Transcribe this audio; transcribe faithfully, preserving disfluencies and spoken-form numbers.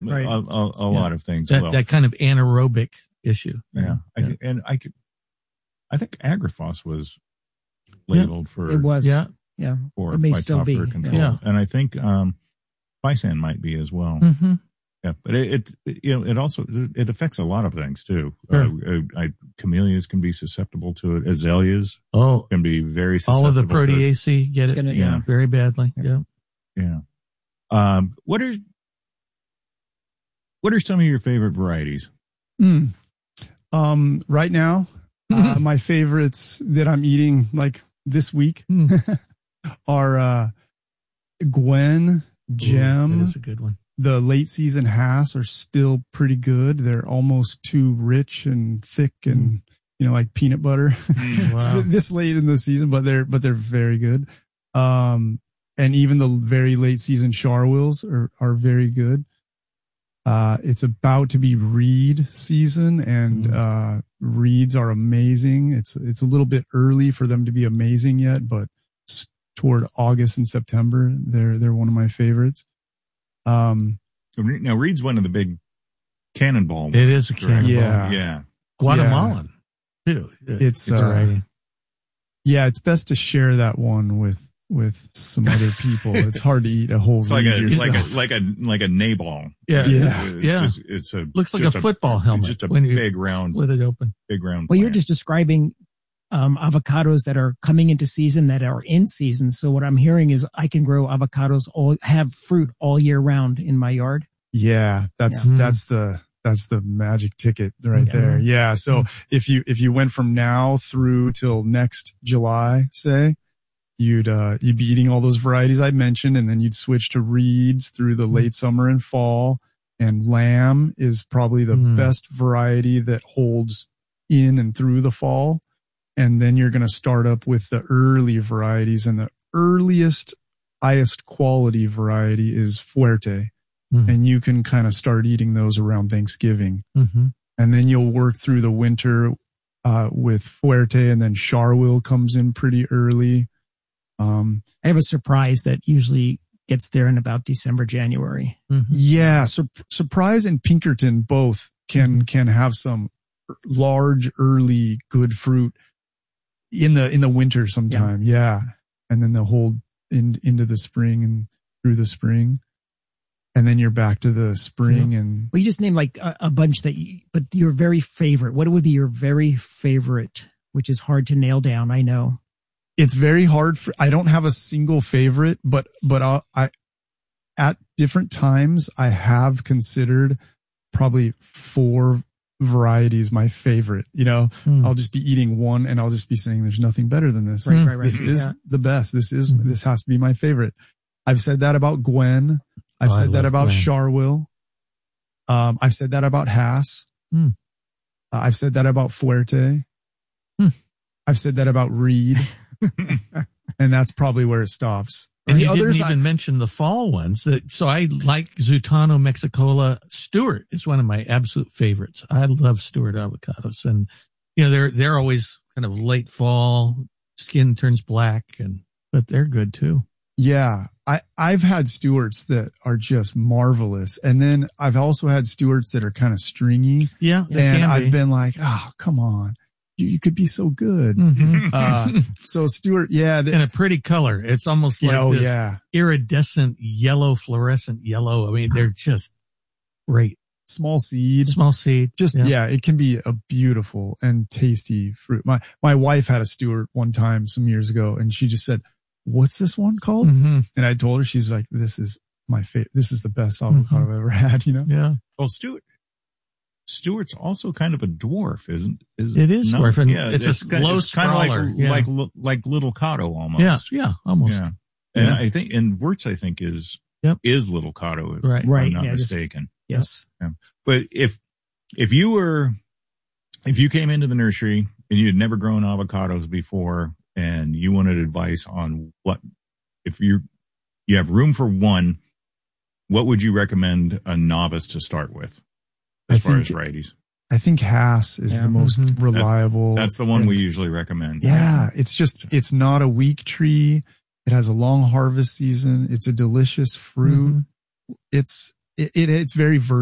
right. a, a, a yeah. lot of things. That, well. that kind of anaerobic issue. Yeah. yeah. I, and I could, I think Agrifos was labeled yeah. for, it was, yeah, yeah, for it may still be control. Yeah. And I think, um, Physan might be as well. Mm-hmm. Yeah. But it, it, you know, it also, it affects a lot of things too. Sure. Uh, I, camellias can be susceptible to it. Azaleas oh, can be very susceptible. All of the Proteaceae get it gonna, yeah. yeah. very badly. Yeah. Yeah. Um, what are, what are some of your favorite varieties? Mm. Um, right now, uh, my favorites that I'm eating like this week mm. are, uh, Gwen, Gem. Ooh, that is a good one. The late season Hass are still pretty good. They're almost too rich and thick and, mm. you know, like peanut butter Mm, wow. so this late in the season, but they're, but they're very good. Um, and even the very late season Charwills are, are very good. Uh, it's about to be reed season and, mm. uh, reeds are amazing. It's, it's a little bit early for them to be amazing yet, but toward August and September, they're, they're one of my favorites. Um, now Reed's one of the big cannonball ones. It is a cannonball. Yeah. Yeah. Guatemalan yeah. too. It's, it's uh, yeah, it's best to share that one with, with some other people. It's hard to eat a whole it's like a, yourself. like a, like a, like a naball. Yeah. Yeah. It's yeah. Just, it's a, looks like a football a, helmet. Just a when big round, with it open. Big round. Well, plant. you're just describing, um, avocados that are coming into season that are in season. So what I'm hearing is I can grow avocados all, have fruit all year round in my yard. Yeah. That's, Yeah. that's the, that's the magic ticket right yeah. there. Yeah. So mm-hmm. if you, if you went from now through till next July, say, you'd, uh, you'd be eating all those varieties I mentioned, and then you'd switch to reeds through the late summer and fall. And lamb is probably the mm. best variety that holds in and through the fall. And then you're going to start up with the early varieties, and the earliest, highest quality variety is Fuerte. Mm-hmm. And you can kind of start eating those around Thanksgiving. Mm-hmm. And then you'll work through the winter, uh, with Fuerte, and then Charwill comes in pretty early. Um, I have a surprise that usually gets there in about December, January. Mm-hmm. Yeah. Sur- Surprise and Pinkerton both can, can have some large, early, good fruit in the, in the winter sometime. Yeah. yeah. And then they'll hold in, into the spring and through the spring. And then you're back to the spring. Yeah. And well, you just named like a, a bunch that you, but your very favorite, what would be your very favorite, which is hard to nail down. I know it's very hard for, I don't have a single favorite, but, but I'll, I, at different times I have considered probably four varieties my favorite. You know, mm. I'll just be eating one and I'll just be saying there's nothing better than this. Right, right, right. This is yeah. the best. This is, mm. this has to be my favorite. I've said that about Gwen. I've oh, said that about Gwen. Charwill. Um, I've said that about Hass. Mm. Uh, I've said that about Fuerte. Mm. I've said that about Reed. And that's probably where it stops. And the you others didn't even I, mention the fall ones. That, so I like Zutano Mexicola. Stewart is one of my absolute favorites. I love Stewart avocados, and you know they're they're always kind of late fall. Skin turns black, and but they're good too. Yeah, I I've had Stewarts that are just marvelous, and then I've also had Stewarts that are kind of stringy. Yeah, and I've be. been like, oh, come on. You, you could be so good. Mm-hmm. Uh, so Stewart, yeah. The, and a pretty color. It's almost like oh, this yeah. iridescent yellow, fluorescent yellow. I mean, they're just great. Small seed. Small seed. Just, yeah. yeah, it can be a beautiful and tasty fruit. My, my wife had a Stewart one time some years ago, and she just said, what's this one called? Mm-hmm. And I told her, she's like, this is my favorite. This is the best avocado mm-hmm. I've ever had, you know? Yeah. Well, Stewart. Stewart's also kind of a dwarf, isn't is it? It is no, dwarf, and yeah, it's, it's a kind, low it's kind of like yeah. like like Little Cotto almost. Yeah, yeah, almost. Yeah, and yeah. I think and Wirtz I think is yep. is Little Cotto, if right? I'm not yeah, mistaken. Just, yes, yeah. But if if you were if you came into the nursery and you had never grown avocados before, and you wanted advice on what if you you have room for one, what would you recommend a novice to start with? As I far think, as varieties, I think Hass is yeah, the most mm-hmm. reliable. That, that's the one and, we usually recommend. Yeah, it's just, it's not a weak tree. It has a long harvest season. It's a delicious fruit. Mm-hmm. It's, it, it it's very versatile.